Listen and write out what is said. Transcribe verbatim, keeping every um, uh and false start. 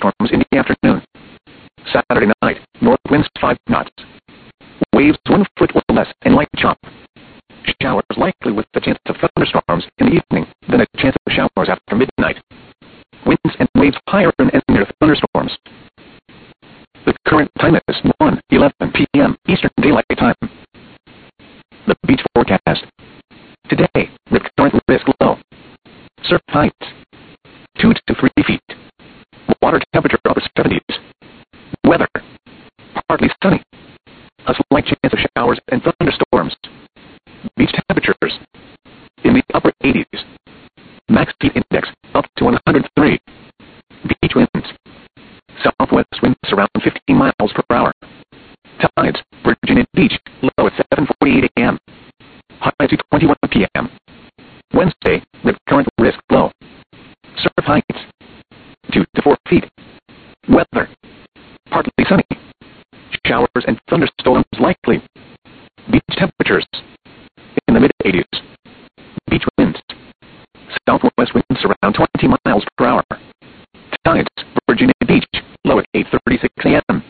thunderstorms in the afternoon. Saturday night, north winds five knots. Waves one foot or less and light chop. Showers likely with a chance of thunderstorms in the evening, then a chance of showers after midnight. Winds and waves higher and near thunderstorms. The current time is one eleven p m Eastern Daylight Time. The beach forecast. Today, rip current risk low. Surf heights two to three feet. Water temperature upper seventies. Weather partly sunny. A slight chance of showers and thunderstorms. Beach temperatures in the upper eighties. Max heat index up to one hundred three. Beach winds. Southwest winds around fifteen miles per hour. Tides, Virginia Beach, low at seven forty-eight a m High to twenty-one p m Wednesday, rip current risk low. Surf heights two to four feet. Weather partly sunny. Showers and thunderstorms likely. Beach temperatures in the mid eighties. Beach winds. Southwest winds around twenty miles per hour. Tides, Virginia Beach, low at eight thirty-six a m